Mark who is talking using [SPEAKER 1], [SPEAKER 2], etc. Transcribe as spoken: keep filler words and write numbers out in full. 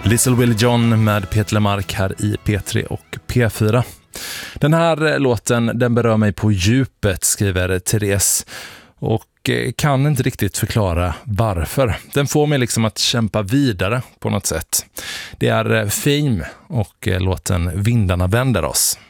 [SPEAKER 1] Little Willie John med Peter Lemark här i P tre och P fyra. Den här låten, den berör mig på djupet, skriver Therese, och kan inte riktigt förklara varför. Den får mig liksom att kämpa vidare på något sätt. Det är Fame och låten Vindarna vänder oss.